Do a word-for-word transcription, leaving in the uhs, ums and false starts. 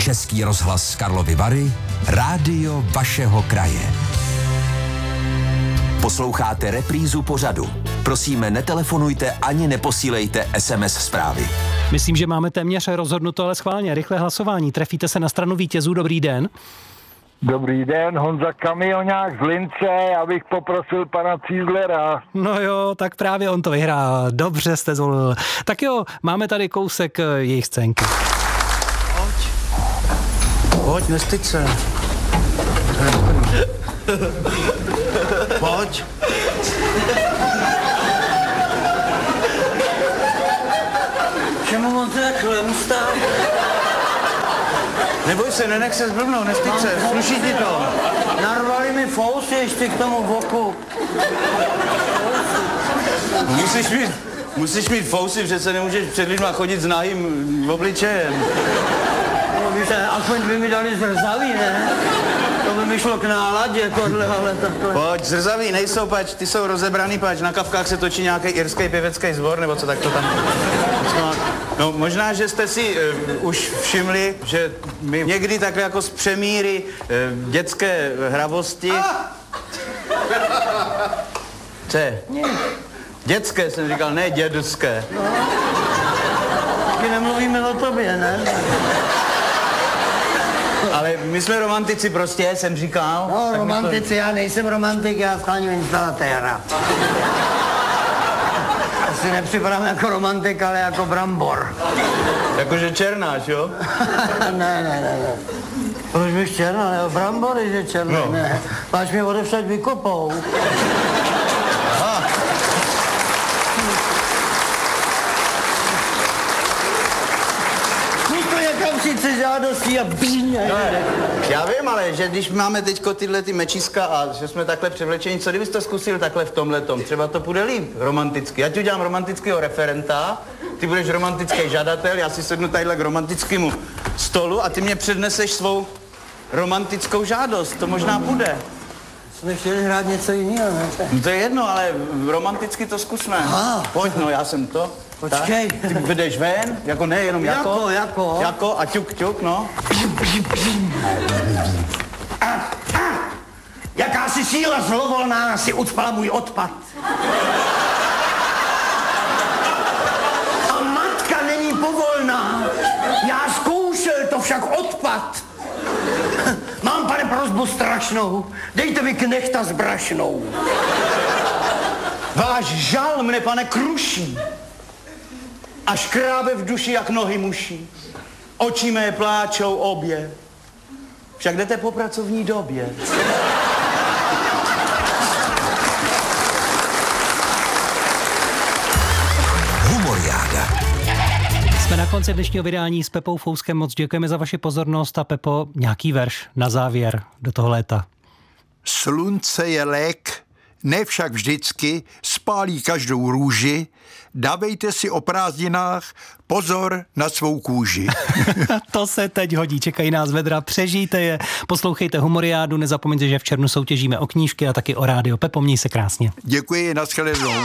Český rozhlas Karlovy Vary, rádio vašeho kraje. Posloucháte reprízu pořadu. Prosíme, netelefonujte ani neposílejte es em es zprávy. Myslím, že máme téměř rozhodnuto, ale schválně. Rychlé hlasování. Trefíte se na stranu vítězů. Dobrý den. Dobrý den, Honza Kamionák z Lince, já bych poprosil pana Cízlera. No jo, tak právě on to vyhrál. Dobře jste zvolil. Tak jo, máme tady kousek jejich scénky. Pojď. Pojď, nestyď se. Pojď. Čemu moc takhle, Mustá? Neboj se, nenech se zblbnout, nestyď se, sluší ti to. Narvali mi fousy ještě k tomu boku. Musíš mít, musíš mít fousy, přece nemůžeš před lidma chodit s nahým obličejem. No víš, aspoň by mi dali zrzavý, ne? To by mi šlo k náladě, tohle, ale takhle. Pojď, zrzavý nejsou, pač, ty jsou rozebraný, pač, na kavkách se točí nějaký irský pěvecký sbor, nebo co tak to tam... No možná, že jste si uh, už všimli, že my někdy takhle jako z přemíry uh, dětské hravosti... Co je? Dětské jsem říkal, ne dědské. No. Taky nemluvíme o tobě, ne? Ale my jsme romantici prostě, jsem říkal. No, tak romantici, to... já nejsem romantik, já skláním instalatéra. Asi nepřipadám jako romantik, ale jako brambor. Jakože černáš, jo? ne, ne, ne, ne. Proč bych černá, ne? Brambory, že černý, no. Ne. Máš mě odevšať vykopou. Aha. Nikdo někam sice žádostí a bíně. No, já vím, ale že když máme teďko tyhle ty mečiska a že jsme takhle převlečení, co kdybys to zkusil takhle v tomhletom? Třeba to půjde líp romanticky. Já ti udělám romantického referenta, ty budeš romantický žadatel, já si sednu tadyhle k romantickému stolu a ty mě předneseš svou romantickou žádost. To možná půjde. Jsme chtěli hrát něco jiného, ne? No to je jedno, ale romanticky to zkusme. Aha. Pojď, no já jsem to. Počkej. Tak, ty vedeš ven, jako ne, jenom jako. Jako, jako. Jako a ťuk, ťuk, no. A, a, jakási síla zlovolná si ucpala můj odpad. A matka není povolná. Já zkoušel, to však odpad. Mám, pane, prosbu strašnou. Dejte mi knechta s brašnou. Váš žal mne, pane, kruší. A škrábe v duši, jak nohy muší. Oči mé pláčou obě. Však jdete po pracovní době. Humoriáda. Jsme na konci dnešního vydání s Pepou Fouskem. Moc děkujeme za vaši pozornost a Pepo, nějaký verš na závěr do toho léta. Slunce je lék, ne však vždycky, spálí každou růži, dávejte si o prázdninách pozor na svou kůži. To se teď hodí, čekají nás vedra, přežijte je, poslouchejte Humoriádu, nezapomeňte, že v červnu soutěžíme o knížky a taky o rádio. Pepo, měj se krásně. Děkuji, nashledanou.